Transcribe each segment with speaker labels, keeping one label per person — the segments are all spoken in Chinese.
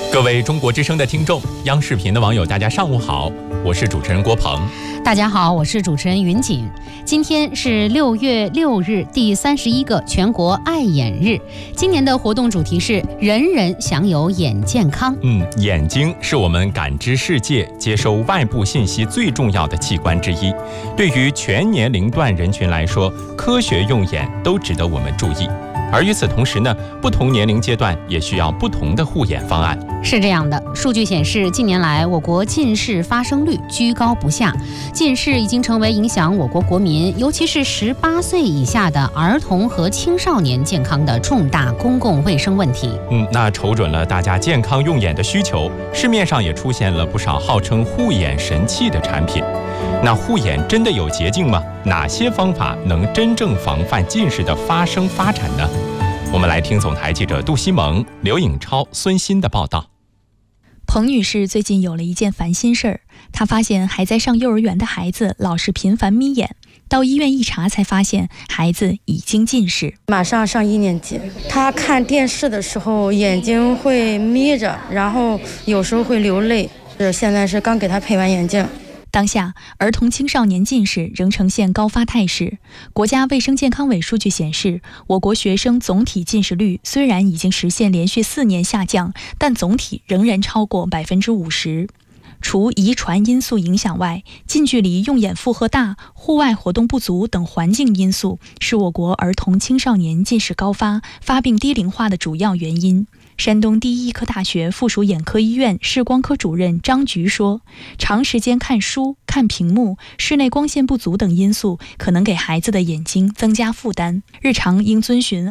Speaker 1: 各位中国之声的听众，央视频的网友，大家上午好，我是主持人郭鹏。
Speaker 2: 大家好，我是主持人云锦。今天是6月6日，第31个全国爱眼日。今年的活动主题是人人享有眼健康。
Speaker 1: 眼睛是我们感知世界、接收外部信息最重要的器官之一。对于全年龄段人群来说，科学用眼都值得我们注意。而与此同时呢，不同年龄阶段也需要不同的护眼方案。
Speaker 2: 是这样的，数据显示，近年来我国近视发生率居高不下，近视已经成为影响我国国民，尤其是18岁以下的儿童和青少年健康的重大公共卫生问题。
Speaker 1: 那瞅准了大家健康用眼的需求，市面上也出现了不少号称护眼神器的产品。那护眼真的有捷径吗？哪些方法能真正防范近视的发生发展呢？我们来听总台记者杜西蒙、刘颖超、孙鑫的报道。
Speaker 3: 彭女士最近有了一件烦心事儿，她发现还在上幼儿园的孩子老是频繁眯眼，到医院一查才发现孩子已经近视。
Speaker 4: 马上上1年级，她看电视的时候眼睛会眯着，然后有时候会流泪，现在是刚给她配完眼镜。
Speaker 3: 当下，儿童青少年近视仍呈现高发态势。国家卫生健康委数据显示，我国学生总体近视率虽然已经实现连续4年下降，但总体仍然超过50%。除遗传因素影响外，近距离用眼负荷大、户外活动不足等环境因素是我国儿童青少年近视高发、发病低龄化的主要原因。山东第一医科大学附属眼科医院视光科主任张菊说，长时间看书、看屏幕、室内光线不足等因素可能给孩子的眼睛增加负担，日常应遵循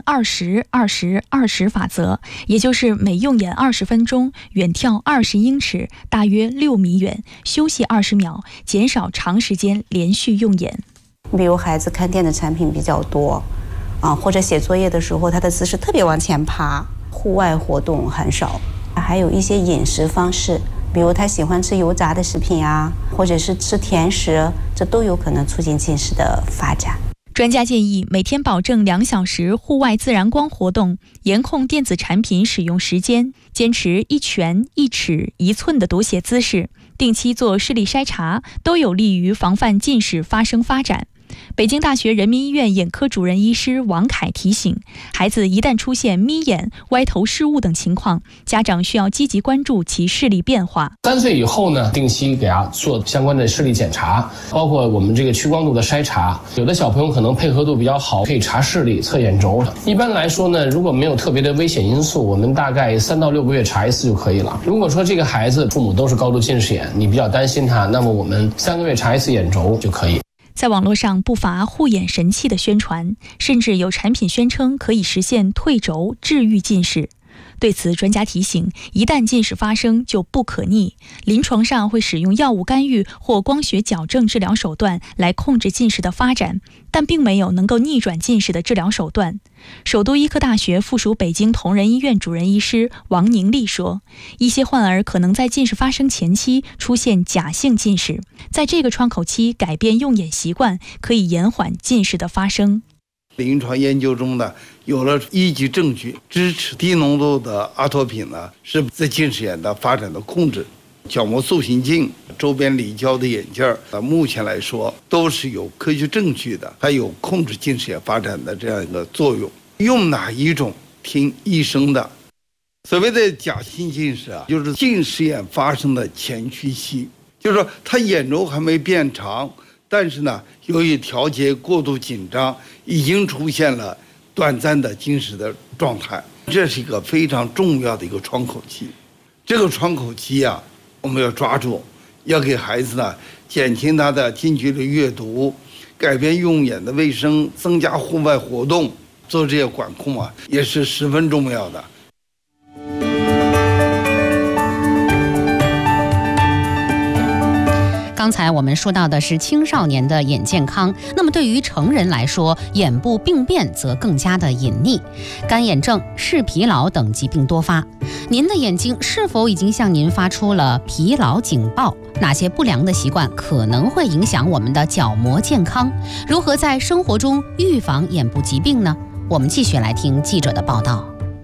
Speaker 3: 20-20-20法则，也就是每用眼20分钟，远眺20英尺，大约6米远，休息20秒，减少长时间连续用眼。
Speaker 5: 比如孩子看电子产品比较多或者写作业的时候他的姿势特别往前爬，户外活动很少，还有一些饮食方式，比如他喜欢吃油炸的食品或者是吃甜食，这都有可能促进近视的发展。
Speaker 3: 专家建议每天保证2小时户外自然光活动，严控电子产品使用时间，坚持1拳、1尺、1寸的读写姿势，定期做视力筛查，都有利于防范近视发生发展。北京大学人民医院眼科主任医师王凯提醒，孩子一旦出现眯眼、歪头视物等情况，家长需要积极关注其视力变化。
Speaker 6: 3岁以后呢，定期给他做相关的视力检查，包括我们这个屈光度的筛查。有的小朋友可能配合度比较好，可以查视力、测眼轴。一般来说呢，如果没有特别的危险因素，我们大概3到6个月查一次就可以了。如果说这个孩子父母都是高度近视眼，你比较担心他，那么我们3个月查一次眼轴就可以。
Speaker 3: 在网络上不乏护眼神器的宣传，甚至有产品宣称可以实现退轴治愈近视。对此，专家提醒，一旦近视发生就不可逆，临床上会使用药物干预或光学矫正治疗手段来控制近视的发展，但并没有能够逆转近视的治疗手段。首都医科大学附属北京同仁医院主任医师王宁丽说，一些患儿可能在近视发生前期出现假性近视，在这个窗口期改变用眼习惯，可以延缓近视的发生。
Speaker 7: 临床研究中呢，有了依据证据支持低浓度的阿托品呢是在近视眼的发展的控制。角膜塑形镜、周边离焦的眼镜目前来说都是有科学证据的，还有控制近视眼发展的这样一个作用。用哪一种听医生的。所谓的假性近视就是近视眼发生的前驱期，就是说他眼轴还没变长，但是呢，由于调节过度紧张，已经出现了短暂的近视的状态。这是一个非常重要的一个窗口期。这个窗口期我们要抓住，要给孩子呢减轻他的近距离阅读，改变用眼的卫生，增加户外活动，做这些管控也是十分重要的。
Speaker 2: 刚才我们说到的是青少年的眼健康，那么对于成人来说，眼部病变则更加的隐匿，干眼症、视疲劳等疾病多发。您的眼睛是否已经向您发出了疲劳警报？哪些不良的习惯可能会影响我们的角膜健康？如何在生活中预防眼部疾病呢？我们继续来听记者的报道。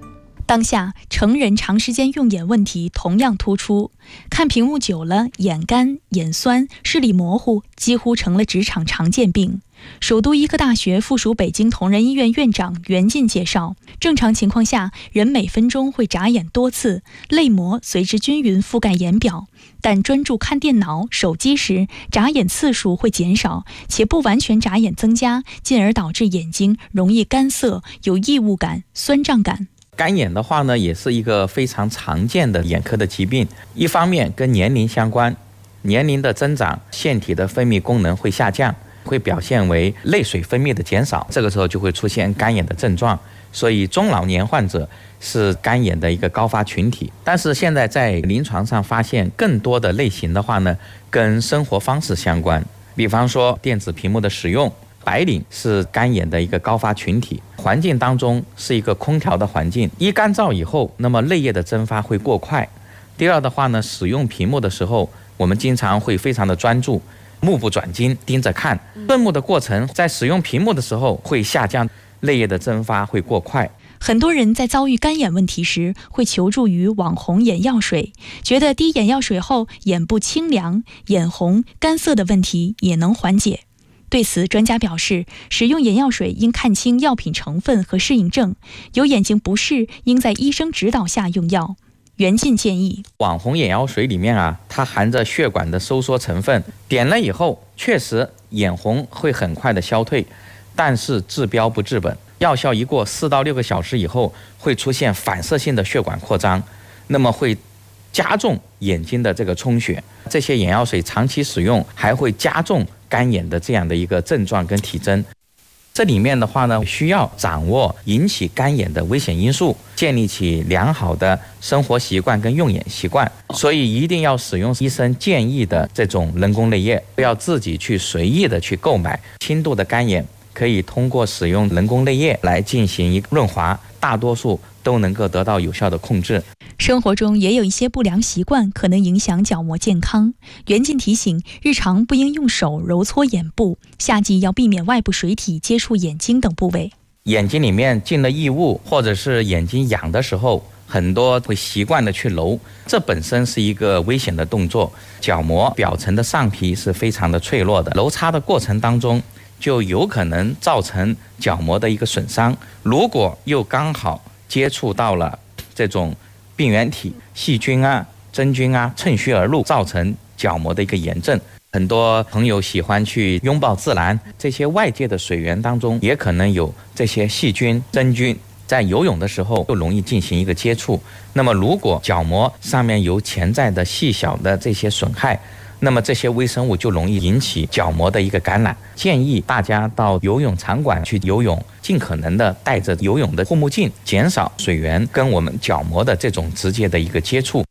Speaker 3: 当下成人长时间用眼问题同样突出，看屏幕久了，眼干、眼酸、视力模糊几乎成了职场常见病。首都医科大学附属北京同仁医院院长袁进介绍，正常情况下，人每分钟会眨眼多次，泪膜随之均匀覆盖眼表，但专注看电脑、手机时，眨眼次数会减少，且不完全眨眼增加，进而导致眼睛容易干涩、有异物感、酸胀感。
Speaker 8: 干眼的话呢，也是一个非常常见的眼科的疾病。一方面跟年龄相关，年龄的增长，腺体的分泌功能会下降，会表现为泪水分泌的减少，这个时候就会出现干眼的症状。所以中老年患者是干眼的一个高发群体。但是现在在临床上发现更多的类型的话呢，跟生活方式相关，比方说电子屏幕的使用。白领是干眼的一个高发群体，环境当中是一个空调的环境，一干燥以后，那么泪液的蒸发会过快。第二的话呢，使用屏幕的时候，我们经常会非常的专注，目不转睛盯着看，顺目的过程在使用屏幕的时候会下降，泪液的蒸发会过快。
Speaker 3: 很多人在遭遇干眼问题时，会求助于网红眼药水，觉得滴眼药水后眼部清凉、眼红、干涩的问题也能缓解。对此，专家表示，使用眼药水应看清药品成分和适应症，有眼睛不适应在医生指导下用药。袁进建议，
Speaker 8: 网红眼药水里面它含着血管的收缩成分，点了以后确实眼红会很快的消退，但是治标不治本，药效一过4到6个小时以后，会出现反射性的血管扩张，那么会加重眼睛的这个充血。这些眼药水长期使用还会加重干眼的这样的一个症状跟体征。这里面的话呢，需要掌握引起干眼的危险因素，建立起良好的生活习惯跟用眼习惯。所以一定要使用医生建议的这种人工泪液，不要自己去随意的去购买。轻度的干眼可以通过使用人工泪液来进行一个润滑，大多数都能够得到有效的控制。
Speaker 3: 生活中也有一些不良习惯可能影响角膜健康。袁进提醒，日常不应用手揉搓眼部，夏季要避免外部水体接触眼睛等部位。
Speaker 8: 眼睛里面进了异物，或者是眼睛痒的时候，很多会习惯的去揉，这本身是一个危险的动作。角膜表层的上皮是非常的脆弱的，揉擦的过程当中就有可能造成角膜的一个损伤。如果又刚好接触到了这种病原体、细菌真菌趁虚而入，造成角膜的一个炎症。很多朋友喜欢去拥抱自然，这些外界的水源当中也可能有这些细菌、真菌，在游泳的时候就容易进行一个接触。那么如果角膜上面有潜在的细小的这些损害，那么这些微生物就容易引起角膜的一个感染。建议大家到游泳场馆去游泳，尽可能的戴着游泳的护目镜，减少水源跟我们角膜的这种直接的一个接触。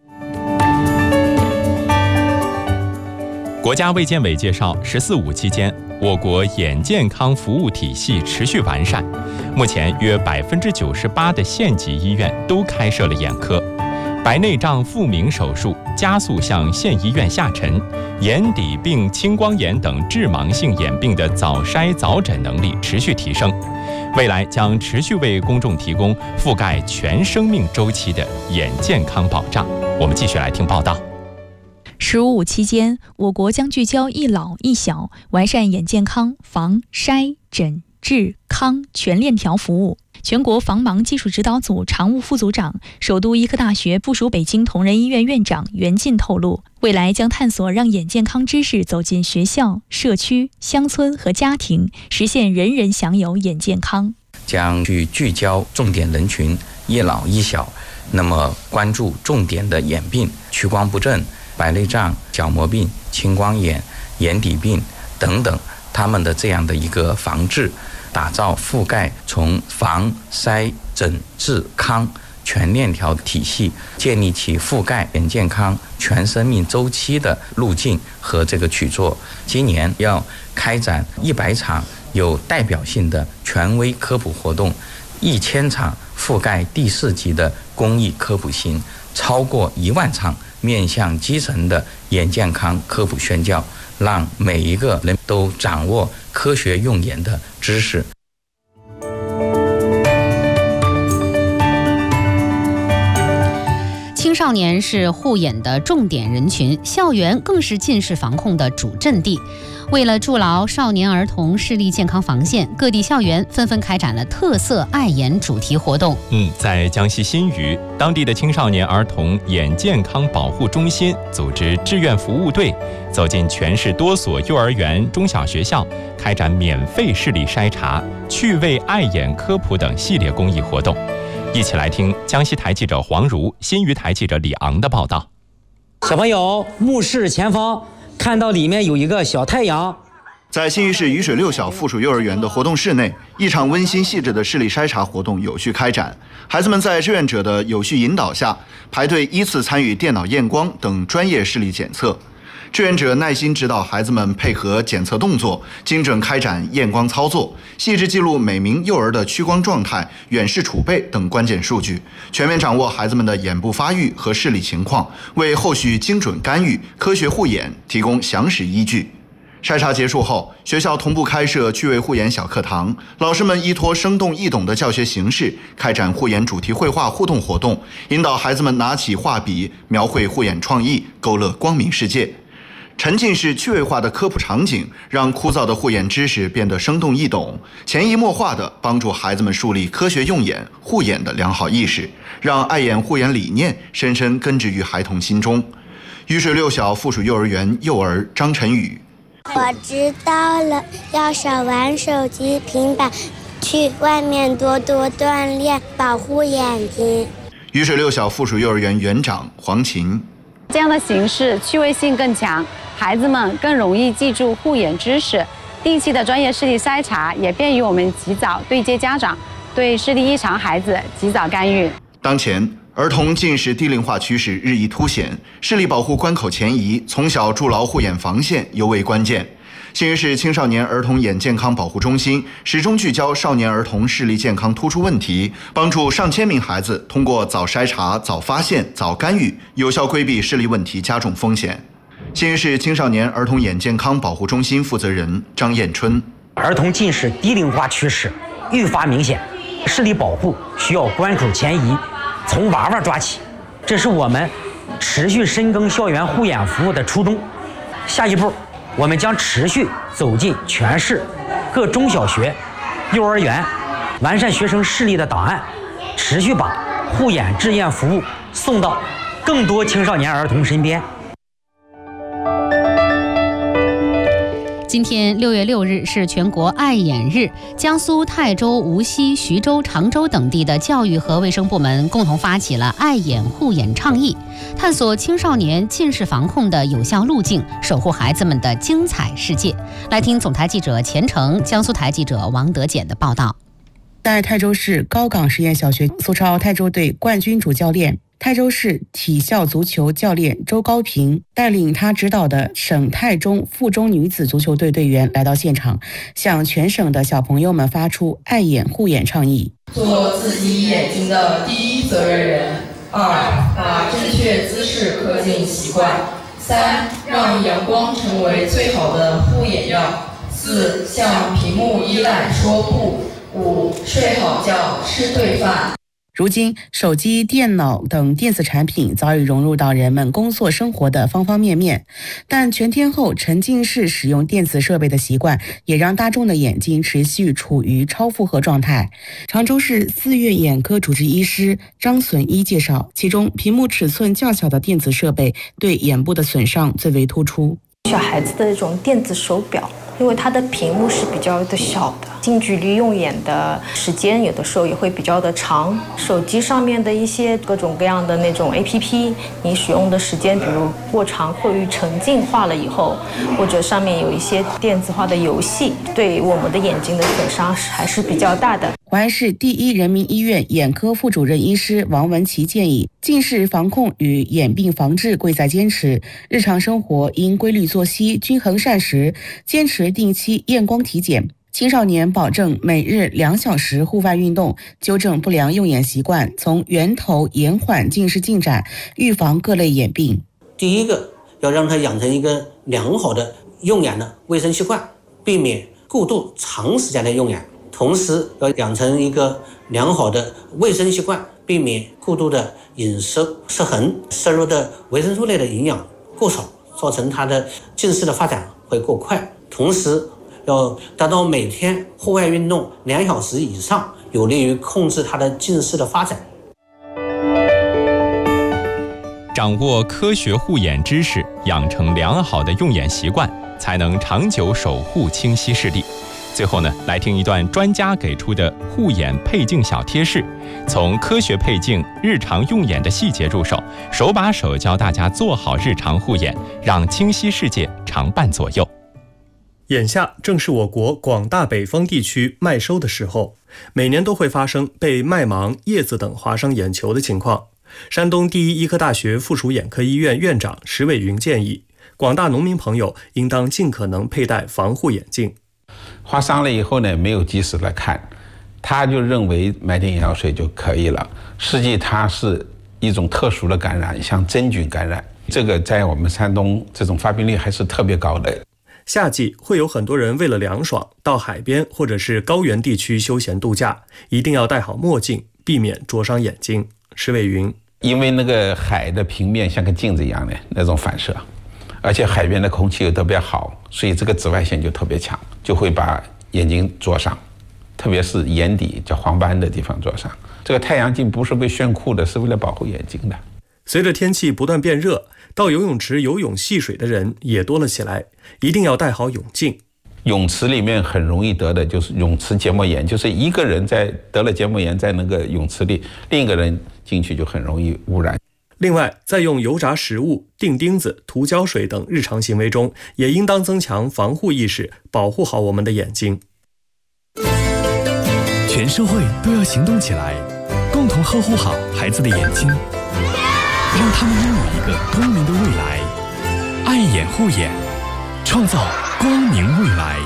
Speaker 1: 国家卫健委介绍，“14·5”期间，我国眼健康服务体系持续完善，目前约98%的县级医院都开设了眼科。白内障复明手术加速向县医院下沉，眼底病、青光眼等致盲性眼病的早筛早诊能力持续提升，未来将持续为公众提供覆盖全生命周期的眼健康保障。我们继续来听报道。
Speaker 3: 15·5期间，我国将聚焦一老一小，完善眼健康防筛诊治康全链条服务。全国防盲技术指导组常务副组长、首都医科大学附属北京同仁医院院长袁进透露，未来将探索让眼健康知识走进学校、社区、乡村和家庭，实现人人享有眼健康。
Speaker 9: 将去聚焦重点人群一老一小，那么关注重点的眼病，屈光不正、白内障、角膜病、青光眼、眼底病等等，他们的这样的一个防治，打造覆盖从防筛诊治康全链条体系，建立起覆盖眼健康全生命周期的路径和这个曲作。今年要开展100场有代表性的权威科普活动，1000场覆盖第4级的公益科普行，超过1万场面向基层的眼健康科普宣教，让每一个人都掌握科学用眼的知识。
Speaker 2: 青少年是护眼的重点人群，校园更是近视防控的主阵地。为了筑牢少年儿童视力健康防线，各地校园纷纷开展了特色爱眼主题活动。
Speaker 1: 在江西新余，当地的青少年儿童眼健康保护中心组织志愿服务队，走进全市多所幼儿园、中小学校，开展免费视力筛查、趣味爱眼科普等系列公益活动。一起来听江西台记者黄如、新余台记者李昂的报道。
Speaker 10: 小朋友目视前方，看到里面有一个小太阳。
Speaker 11: 在新余市雨水6小附属幼儿园的活动室内，一场温馨细致的视力筛查活动有序开展。孩子们在志愿者的有序引导下，排队依次参与电脑验光等专业视力检测。志愿者耐心指导孩子们配合检测动作，精准开展验光操作，细致记录每名幼儿的屈光状态、远视储备等关键数据，全面掌握孩子们的眼部发育和视力情况，为后续精准干预、科学护眼提供详实依据。筛查结束后，学校同步开设趣味护眼小课堂，老师们依托生动易懂的教学形式，开展护眼主题绘画互动活动，引导孩子们拿起画笔，描绘护眼创意，勾勒光明世界。沉浸式趣味化的科普场景，让枯燥的护眼知识变得生动易懂，潜移默化地帮助孩子们树立科学用眼、护眼的良好意识，让爱眼护眼理念深深根植于孩童心中。雨水6小附属幼儿园幼儿张晨宇：
Speaker 12: 我知道了，要少玩手机、平板，去外面多多锻炼，保护眼睛。
Speaker 11: 雨水6小附属幼儿园园长黄琴：
Speaker 13: 这样的形式趣味性更强，孩子们更容易记住护眼知识。定期的专业视力筛查也便于我们及早对接家长，对视力异常孩子及早干预。
Speaker 11: 当前，儿童近视低龄化趋势日益凸显，视力保护关口前移，从小筑牢护眼防线尤为关键。新余市青少年儿童眼健康保护中心始终聚焦少年儿童视力健康突出问题，帮助上千名孩子通过早筛查、早发现、早干预，有效规避视力问题加重风险。新余市青少年儿童眼健康保护中心负责人张艳春：
Speaker 10: 儿童近视低龄化趋势愈发明显，视力保护需要关口前移，从娃娃抓起，这是我们持续深耕校园护眼服务的初衷。下一步，我们将持续走进全市各中小学、幼儿园，完善学生视力的档案，持续把护眼志愿服务送到更多青少年儿童身边。
Speaker 2: 今天6月6日是全国爱眼日，江苏泰州、无锡、徐州、常州等地的教育和卫生部门共同发起了爱眼护眼倡议，探索青少年近视防控的有效路径，守护孩子们的精彩世界。来听总台记者钱成、江苏台记者王德简的报道。
Speaker 14: 在泰州市高岗实验小学，苏超泰州队冠军主教练、泰州市体校足球教练周高平带领他指导的省泰中附中女子足球队队员来到现场，向全省的小朋友们发出爱眼护眼倡议：
Speaker 15: 做自己眼睛的第一责任人；2，把正确姿势刻进习惯；3，让阳光成为最好的护眼药；4，向屏幕依赖说不；5，睡好觉，吃对饭。
Speaker 14: 如今，手机、电脑等电子产品早已融入到人们工作生活的方方面面，但全天候沉浸式使用电子设备的习惯，也让大众的眼睛持续处于超负荷状态。常州市四院眼科主治医师张损一介绍，其中屏幕尺寸较小的电子设备对眼部的损伤最为突出。
Speaker 16: 小孩子的这种电子手表，因为它的屏幕是比较的小的，近距离用眼的时间有的时候也会比较的长。手机上面的一些各种各样的那种 APP， 你使用的时间比如过长，过于沉浸化了以后，或者上面有一些电子化的游戏，对我们的眼睛的损伤还是比较大的。
Speaker 14: 淮安市第一人民医院眼科副主任医师王文琪建议，近视防控与眼病防治贵在坚持，日常生活应规律作息、均衡膳食，坚持定期验光体检。青少年保证每日2小时户外运动，纠正不良用眼习惯，从源头延缓近视进展，预防各类眼病。
Speaker 17: 第一个，要让他养成一个良好的用眼的卫生习惯，避免过度长时间的用眼。同时要养成一个良好的卫生习惯，避免过度的饮食失衡，摄入的维生素类的营养过少，造成他的近视的发展会过快。同时要达到每天户外运动2小时以上，有利于控制他的近视的发展。
Speaker 1: 掌握科学护眼知识，养成良好的用眼习惯，才能长久守护清晰视力。最后呢，来听一段专家给出的护眼配镜小贴士，从科学配镜、日常用眼的细节入手，手把手教大家做好日常护眼，让清晰世界常伴左右。
Speaker 18: 眼下正是我国广大北方地区麦收的时候，每年都会发生被麦芒、叶子等划伤眼球的情况。山东第一医科大学附属眼科医院院长石伟云建议，广大农民朋友应当尽可能佩戴防护眼镜。
Speaker 19: 划伤了以后呢，没有及时来看，他就认为买点眼药水就可以了。实际它是一种特殊的感染，像真菌感染，这个在我们山东这种发病率还是特别高的。
Speaker 18: 夏季会有很多人为了凉爽到海边或者是高原地区休闲度假，一定要戴好墨镜，避免灼伤眼睛。石伟云，
Speaker 19: 因为那个海的平面像个镜子一样的那种反射，而且海边的空气又特别好，所以这个紫外线就特别强，就会把眼睛灼伤，特别是眼底叫黄斑的地方灼伤。这个太阳镜不是为炫酷的，是为了保护眼睛的。
Speaker 18: 随着天气不断变热，到游泳池游泳戏水的人也多了起来，一定要戴好泳镜。
Speaker 19: 泳池里面很容易得的就是泳池结膜炎，就是一个人得了结膜炎在那个泳池里，另一个人进去就很容易污染。
Speaker 18: 另外，在用油炸食物、钉钉子、涂胶水等日常行为中，也应当增强防护意识，保护好我们的眼睛。
Speaker 20: 全社会都要行动起来，共同呵护好孩子的眼睛，让他们拥有一个光明的未来。爱眼护眼，创造光明未来。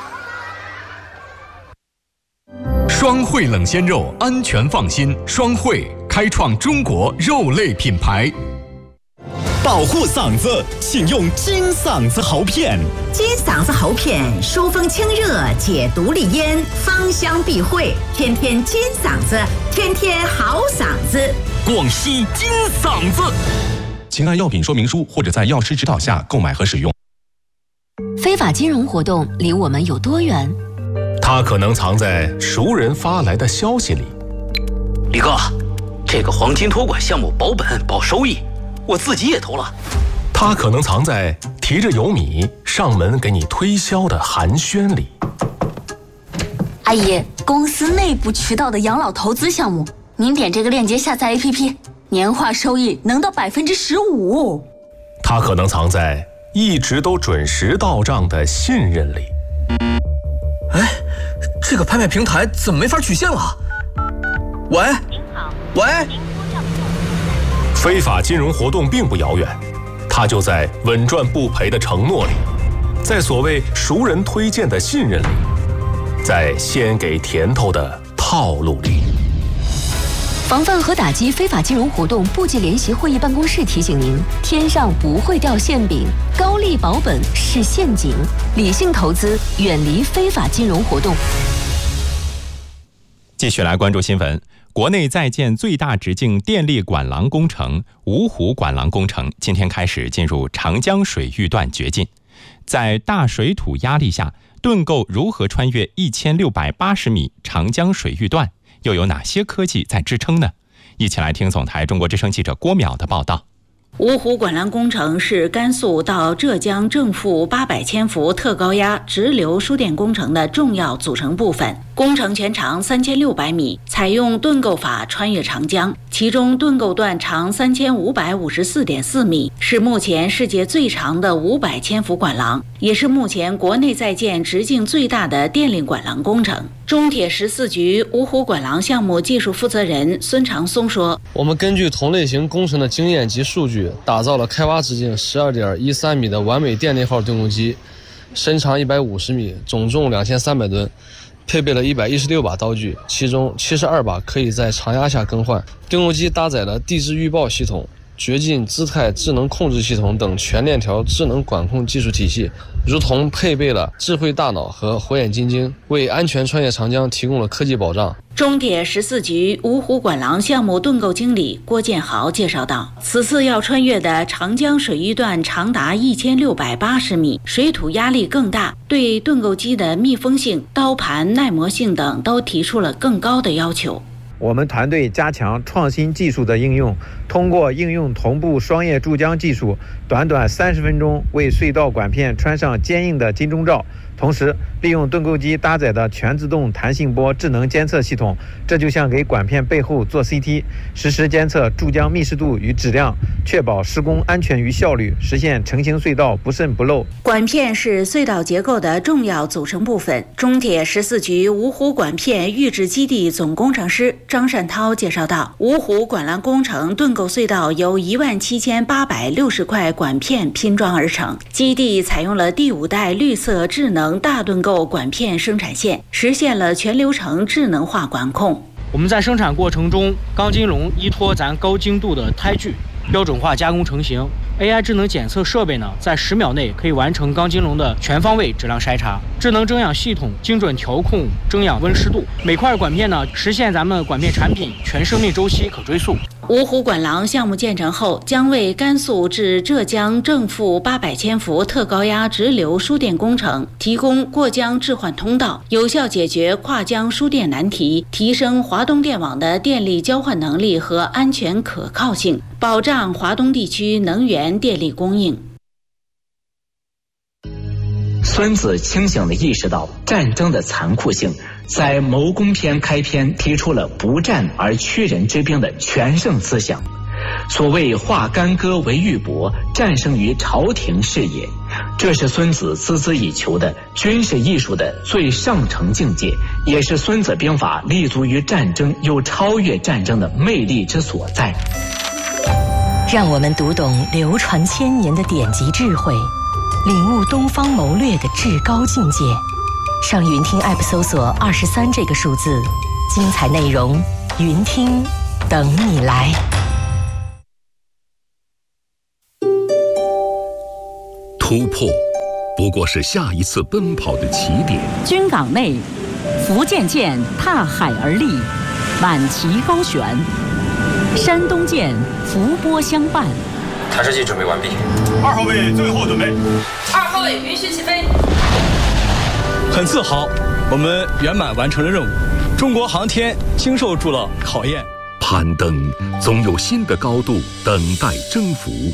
Speaker 20: 双汇冷鲜肉，安全放心。双汇开创中国肉类品牌。保护嗓子，请用金嗓子喉片。
Speaker 21: 金嗓子喉片疏风清热，解毒利咽，芳香避秽，天天金嗓子，天天好嗓子。
Speaker 20: 广西金嗓子。请按药品说明书或者在药师指导下购买和使用。
Speaker 22: 非法金融活动离我们有多远？
Speaker 23: 它可能藏在熟人发来的消息里。
Speaker 24: 李哥，这个黄金托管项目保本保收益，我自己也投了。
Speaker 23: 它可能藏在提着油米上门给你推销的寒暄里。
Speaker 22: 阿姨，公司内部渠道的养老投资项目，您点这个链接下载 APP， 年化收益能到15%。
Speaker 23: 它可能藏在一直都准时到账的信任里。
Speaker 25: 哎，这个拍卖平台怎么没法取现了？喂，您好，喂。
Speaker 23: 非法金融活动并不遥远，它就在稳赚不赔的承诺里，在所谓熟人推荐的信任里，在先给甜头的套路里。
Speaker 22: 防范和打击非法金融活动部级联席会议办公室提醒您：天上不会掉馅饼，高利保本是陷阱，理性投资，远离非法金融活动。
Speaker 1: 继续来关注新闻。国内在建最大直径电力管廊工程芜湖管廊工程今天开始进入长江水域段掘进。在大水土压力下，盾构如何穿越1680米长江水域段？又有哪些科技在支撑呢？一起来听总台中国之声记者郭淼的报道。
Speaker 26: 芜湖管廊工程是甘肃到浙江正负800千伏特高压直流输电工程的重要组成部分。工程全长3600米，采用盾构法穿越长江，其中盾构段长3554.4米，是目前世界最长的500千伏管廊，也是目前国内在建直径最大的电力管廊工程。中铁14局芜湖管廊项目技术负责人孙长松说：“
Speaker 27: 我们根据同类型工程的经验及数据，打造了开挖直径12.13米的完美电力号盾构机，身长150米，总重2300吨，配备了116把刀具，其中72把可以在长压下更换。盾构机搭载了地质预报系统， 掘进姿态智能控制系统等全链条智能管控技术体系，如同配备了智慧大脑和火眼金睛，为安全穿越长江提供了科技保障。
Speaker 26: 中铁14局芜湖管廊项目盾构经理郭建豪介绍道，此次要穿越的长江水域段长达1680米，水土压力更大，对盾构机的密封性、刀盘耐磨性等都提出了更高的要求。
Speaker 3: 我们团队加强创新技术的应用，通过应用同步双叶注浆技术，短短30分钟为隧道管片穿上坚硬的金钟罩。同时，利用盾构机搭载的全自动弹性波智能监测系统，这就像给管片背后做 CT， 实时监测注浆密实度与质量，确保施工安全与效率，实现成型隧道不渗不漏。
Speaker 26: 管片是隧道结构的重要组成部分。中铁14局芜湖管片预制基地总工程师张善涛介绍道，芜湖管廊工程盾构隧道由17860块管片拼装而成，基地采用了第5代绿色智能大盾构管片生产线，实现了全流程智能化管控。
Speaker 4: 我们在生产过程中，钢筋笼依托咱高精度的胎具，标准化加工成型。AI 智能检测设备呢，在10秒内可以完成钢筋笼的全方位质量筛查。智能蒸氧系统精准调控蒸氧温湿度，每块管片呢，实现咱们管片产品全生命周期可追溯。
Speaker 26: 芜湖管廊项目建成后，将为甘肃至浙江正负800千伏特高压直流输电工程提供过江置换通道，有效解决跨江输电难题，提升华东电网的电力交换能力和安全可靠性，保障华东地区能源电力供应。
Speaker 5: 孙子清醒地意识到战争的残酷性，在谋攻篇开篇提出了不战而屈人之兵的全胜思想。所谓化干戈为玉帛，战胜于朝廷事业，这是孙子孜孜以求的军事艺术的最上乘境界，也是孙子兵法立足于战争又超越战争的魅力之所在。
Speaker 22: 让我们读懂流传千年的典籍智慧，领悟东方谋略的至高境界。上云听 App 搜索23这个数字，精彩内容云听等你来。
Speaker 6: 突破不过是下一次奔跑的起点。
Speaker 7: 军港内，福建舰踏海而立，满旗高悬；山东舰伏波相伴。
Speaker 8: 弹射器准备完毕。
Speaker 9: 2号位最后准备。
Speaker 28: 2号位允许起飞。
Speaker 9: 很自豪，我们圆满完成了任务。中国航天经受住了考验。
Speaker 6: 攀登总有新的高度等待征服。